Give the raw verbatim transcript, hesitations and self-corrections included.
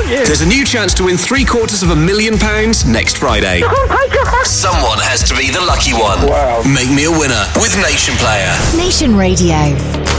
you. There's a new chance to win three quarters of a million pounds next Friday. Oh my God. Someone has to be the lucky one. Wow. Make me a winner with Nation Player. Nation Radio.